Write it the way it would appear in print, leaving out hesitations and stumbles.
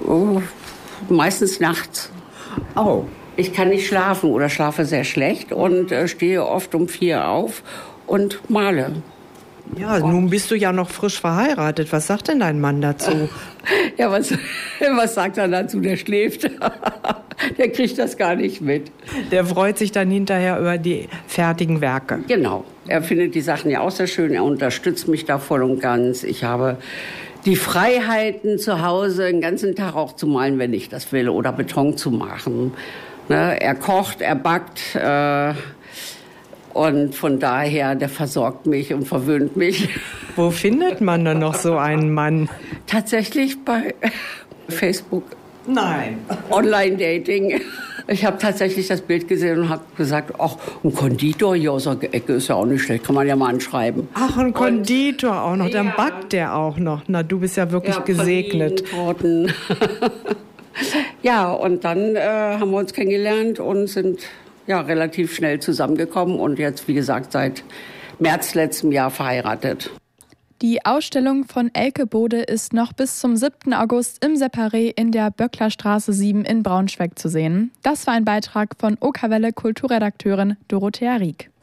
Oh, meistens nachts. Oh. Ich kann nicht schlafen oder schlafe sehr schlecht und stehe oft um 4 auf und male. Ja, nun bist du ja noch frisch verheiratet. Was sagt denn dein Mann dazu? Ja, was sagt er dazu? Der schläft. Der kriegt das gar nicht mit. Der freut sich dann hinterher über die fertigen Werke. Genau. Er findet die Sachen ja auch sehr schön. Er unterstützt mich da voll und ganz. Ich habe die Freiheiten zu Hause den ganzen Tag auch zu malen, wenn ich das will, oder Beton zu machen. Ne? Er kocht, er backt. Und von daher, der versorgt mich und verwöhnt mich. Wo findet man denn noch so einen Mann? Tatsächlich bei Facebook. Nein. Online-Dating. Ich habe tatsächlich das Bild gesehen und habe gesagt, ach, ein Konditor hier aus der Ecke ist ja auch nicht schlecht, kann man ja mal anschreiben. Ach, ein Konditor auch noch, dann ja. backt der auch noch. Na, du bist ja wirklich gesegnet. Torten. Ja, und dann haben wir uns kennengelernt und sind relativ schnell zusammengekommen und jetzt, wie gesagt, seit März letztem Jahr verheiratet. Die Ausstellung von Elke Bode ist noch bis zum 7. August im Separé in der Böcklerstraße 7 in Braunschweig zu sehen. Das war ein Beitrag von OK Welle Kulturredakteurin Dorothea Rieck.